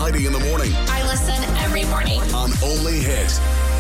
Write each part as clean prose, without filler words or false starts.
Heidi in the morning. I listen every morning. On Only Hit.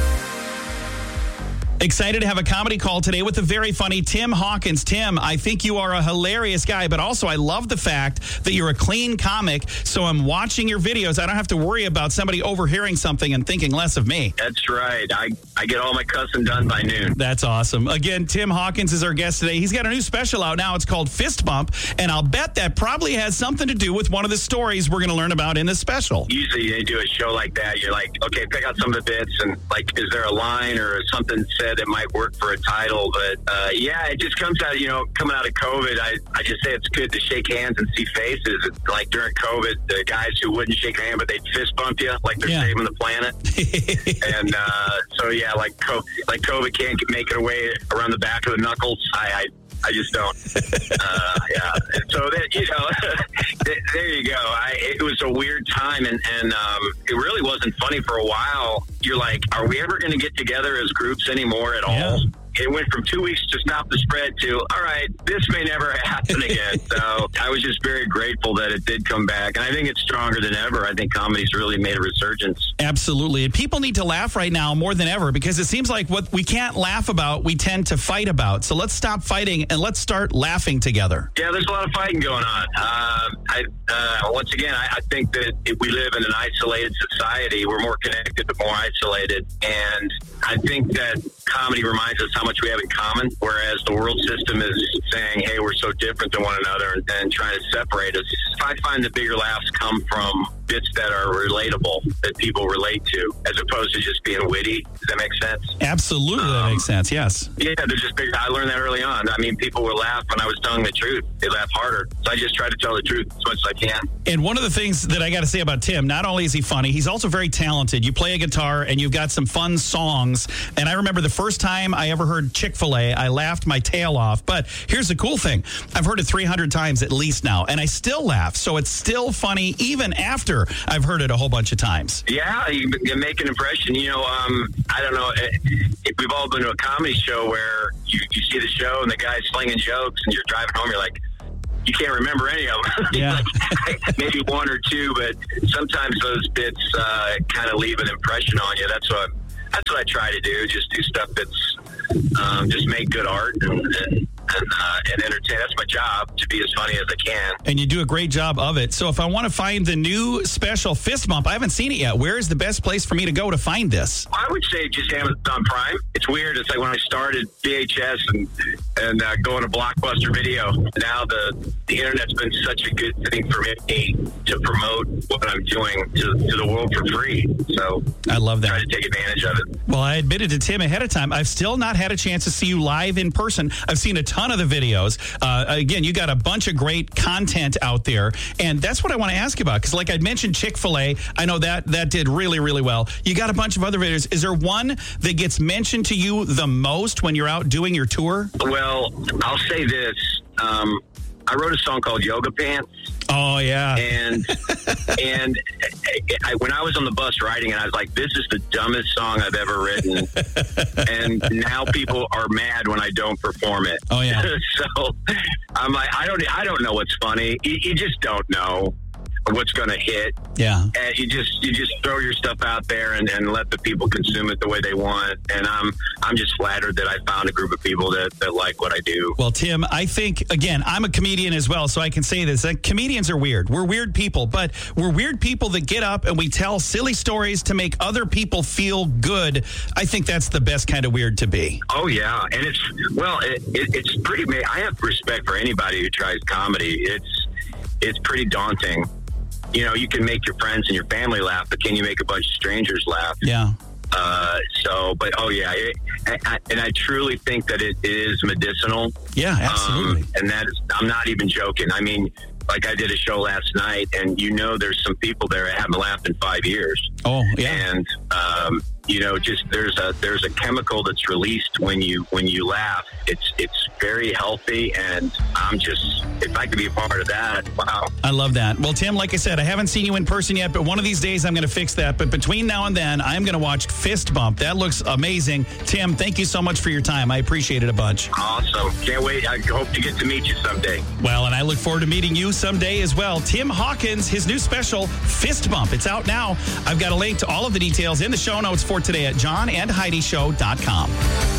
Excited to have a comedy call today with the very funny Tim Hawkins. Tim, I think you are a hilarious guy, but also I love the fact that you're a clean comic, so I'm watching your videos. I don't have to worry about somebody overhearing something and thinking less of me. That's right. I get all my cussing done by noon. That's awesome. Again, Tim Hawkins is our guest today. He's got a new special out now. It's called Fist Bump, and I'll bet that probably has something to do with one of the stories we're going to learn about in this special. Usually they do a show like that. You're like, okay, pick out some of the bits, and like, is there a line or something said that might work for a title? But yeah, it just comes out, coming out of COVID, I just say it's good to shake hands and see faces. It's like during COVID, the guys who wouldn't shake your hand, but they'd fist bump you like they're saving the planet. And so yeah, like COVID can't make it away around the back of the knuckles. I just don't. Yeah. So that, there you go. It was a weird time, and it really wasn't funny for a while. You're like, are we ever going to get together as groups anymore at all? It went from 2 weeks to stop the spread to, all right, this may never happen again. So I was just very grateful that it did come back. And I think it's stronger than ever. I think comedy's really made a resurgence. Absolutely. And people need to laugh right now more than ever, because it seems like what we can't laugh about, we tend to fight about. So let's stop fighting and let's start laughing together. Yeah, there's a lot of fighting going on. Once again, I think that if we live in an isolated society, we're more connected but more isolated. And I think that comedy reminds us how much we have in common, whereas the world system is saying, hey, we're so different than one another, and trying to separate us. I find the bigger laughs come from bits that are relatable, that people relate to, as opposed to just being witty. Does that make sense? Absolutely, that makes sense, yes. Yeah, they're just bigger. I learned that early on. I mean, people would laugh when I was telling the truth. They laugh harder. So I just try to tell the truth as much as I can. And one of the things that I got to say about Tim, not only is he funny, he's also very talented. You play a guitar and you've got some fun songs. And I remember the first time I ever heard Chick-fil-A, I laughed my tail off. But here's the cool thing. I've heard it 300 times at least now, and I still laugh. So it's still funny even after I've heard it a whole bunch of times. Yeah, you make an impression. I don't know if we've all been to a comedy show where you see the show and the guy's slinging jokes and you're driving home, you're like, you can't remember any of them. Yeah. Maybe one or two, but sometimes those bits kind of leave an impression on you. That's what I try to do. Just do stuff that's just make good art and entertain. That's my job, to be as funny as I can. And you do a great job of it. So if I want to find the new special Fist Bump, I haven't seen it yet. Where is the best place for me to go to find this? I would say just Amazon Prime. It's weird. It's like when I started VHS and going to Blockbuster Video. Now the internet's been such a good thing for me to promote what I'm doing to the world for free. So I love that. Try to take advantage of it. Well, I admitted to Tim ahead of time, I've still not had a chance to see you live in person. I've seen a ton of the videos. Again, you got a bunch of great content out there, and that's what I want to ask you about, because like I mentioned Chick-fil-A, I know that did really, really well. You got a bunch of other videos. Is there one that gets mentioned to you the most when you're out doing your tour? Well, I'll say this. I wrote a song called Yoga Pants. Oh, yeah. And when I was on the bus writing it, I was like, this is the dumbest song I've ever written. And now people are mad when I don't perform it. Oh, yeah. So I'm like, I don't know what's funny. You just don't know what's going to hit. Yeah. And you just throw your stuff out there and let the people consume it the way they want. And I'm just flattered that I found a group of people that like what I do. Well, Tim, I think, again, I'm a comedian as well, so I can say this. Comedians are weird. We're weird people, but we're weird people that get up and we tell silly stories to make other people feel good. I think that's the best kind of weird to be. Oh, yeah. And it's pretty, I have respect for anybody who tries comedy. It's pretty daunting. You can make your friends and your family laugh, but can you make a bunch of strangers laugh? Yeah. And I truly think that it is medicinal. Yeah, absolutely. And I'm not even joking. I mean, like I did a show last night, and there's some people there that haven't laughed in 5 years. Oh, yeah. And just there's a chemical that's released when you laugh. It's very healthy, and if I could be a part of that, wow. I love that. Well, Tim, like I said, I haven't seen you in person yet, but one of these days I'm going to fix that. But between now and then, I'm going to watch Fist Bump. That looks amazing. Tim, thank you so much for your time. I appreciate it a bunch. Awesome. Can't wait. I hope to get to meet you someday. Well, and I look forward to meeting you someday as well. Tim Hawkins, his new special, Fist Bump. It's out now. I've got a link to all of the details in the show notes for today at johnandheidishow.com.